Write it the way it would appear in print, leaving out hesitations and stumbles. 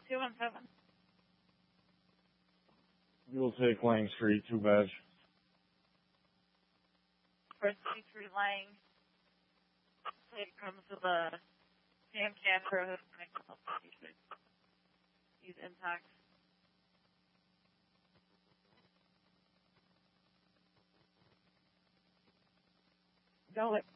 217. You'll take Lang Street, 2 badge. First 23 Lang. It comes with a Sam Cantor. He's intact. Go it.